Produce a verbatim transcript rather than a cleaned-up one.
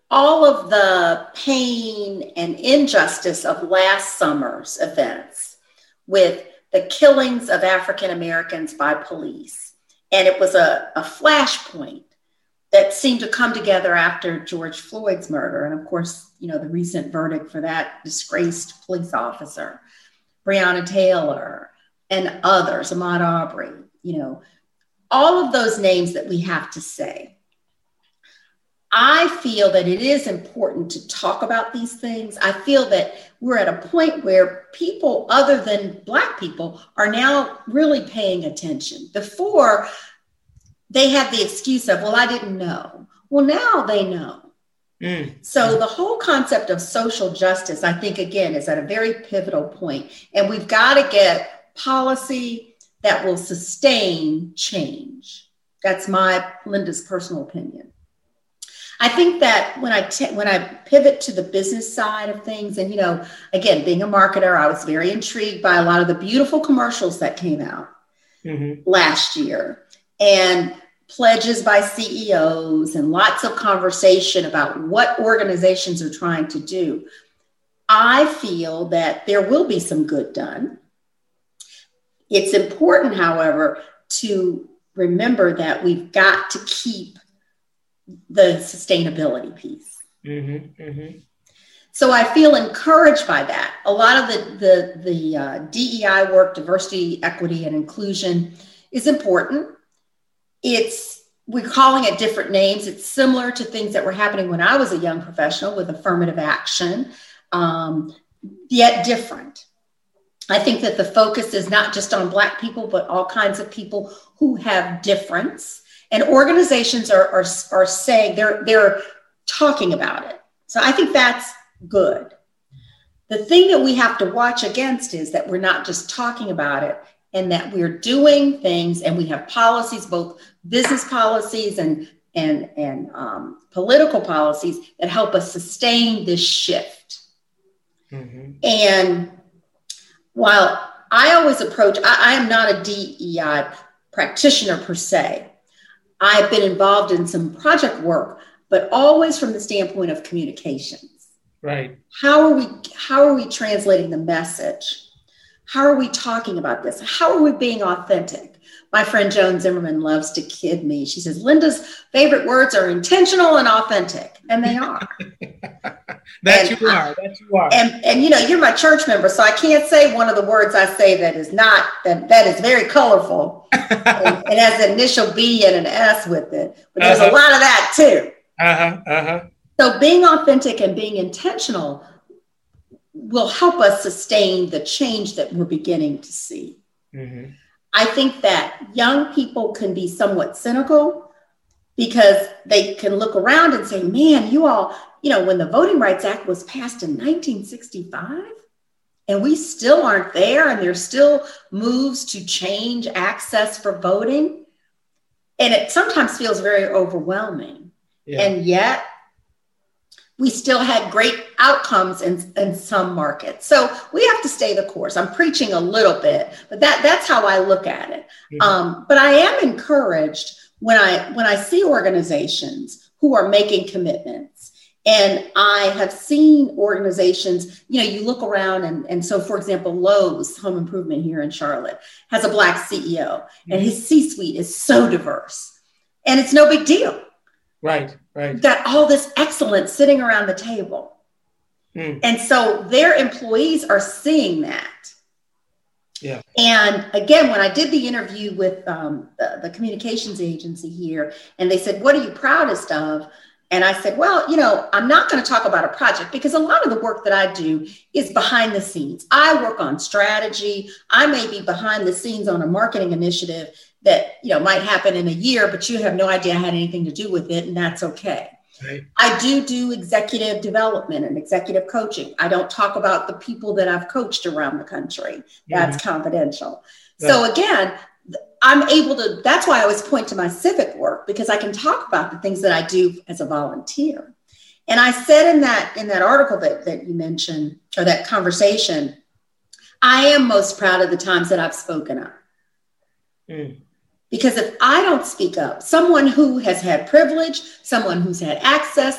all of the pain and injustice of last summer's events with the killings of African Americans by police. And it was a, a flashpoint that seemed to come together after George Floyd's murder. And of course, you know, the recent verdict for that disgraced police officer, Breonna Taylor, and others, Ahmaud Arbery, you know, all of those names that we have to say. I feel that it is important to talk about these things. I feel that we're at a point where people other than Black people are now really paying attention. Before, they had the excuse of, well, I didn't know. Well, now they know. Mm. So the whole concept of social justice, I think, again, is at a very pivotal point. And we've got to get policy that will sustain change. That's my, Linda's personal opinion. I think that when I t- when I pivot to the business side of things, and, you know, again, being a marketer, I was very intrigued by a lot of the beautiful commercials that came out mm-hmm. last year, and pledges by C E Os and lots of conversation about what organizations are trying to do. I feel that there will be some good done. It's important, however, to remember that we've got to keep the sustainability piece. Mm-hmm, mm-hmm. So I feel encouraged by that. A lot of the, the, the uh, D E I work, diversity, equity, and inclusion, is important. It's, we're calling it different names. It's similar to things that were happening when I was a young professional with affirmative action, um, yet different. I think that the focus is not just on Black people, but all kinds of people who have difference. And organizations are, are, are saying, they're, they're talking about it. So I think that's good. The thing that we have to watch against is that we're not just talking about it, and that we're doing things, and we have policies, both business policies and, and, and um, political policies, that help us sustain this shift. Mm-hmm. And while I always approach, I, I am not a D E I practitioner per se. I've been involved in some project work, but always from the standpoint of communications. Right. How are we, how are we translating the message? How are we talking about this? How are we being authentic? My friend Joan Zimmerman loves to kid me. She says, Linda's favorite words are intentional and authentic. And they are. that and you are, that you are. And, and, you know, you're my church member, so I can't say one of the words I say that is not, that, that is very colorful. and it has an initial B and an S with it. But there's uh-huh. a lot of that too. Uh-huh, uh-huh. So being authentic and being intentional will help us sustain the change that we're beginning to see. Mm-hmm. I think that young people can be somewhat cynical because they can look around and say, man, you all, you know, when the Voting Rights Act was passed in nineteen sixty-five and we still aren't there, and there's still moves to change access for voting. And it sometimes feels very overwhelming. Yeah. And yet we still had great outcomes in, in some markets. So we have to stay the course. I'm preaching a little bit, but that, that's how I look at it. Mm-hmm. Um, but I am encouraged when I, when I see organizations who are making commitments. And I have seen organizations, you know, you look around and, and so, for example, Lowe's Home Improvement here in Charlotte has a Black C E O, mm-hmm. and his C-suite is so diverse. And it's no big deal. Right, right. You've got all this excellence sitting around the table. Mm. And so their employees are seeing that. Yeah. And again, when I did the interview with um, the, the communications agency here, and they said, what are you proudest of? And I said, well, you know, I'm not going to talk about a project because a lot of the work that I do is behind the scenes. I work on strategy. I may be behind the scenes on a marketing initiative that, you know, might happen in a year, but you have no idea I had anything to do with it, and that's okay. Right. I do do executive development and executive coaching. I don't talk about the people that I've coached around the country. That's mm-hmm. confidential. Right. So again, I'm able to, that's why I always point to my civic work, because I can talk about the things that I do as a volunteer. And I said in that, in that article that, that you mentioned, or that conversation, I am most proud of the times that I've spoken up. Mm. Because if I don't speak up, someone who has had privilege, someone who's had access,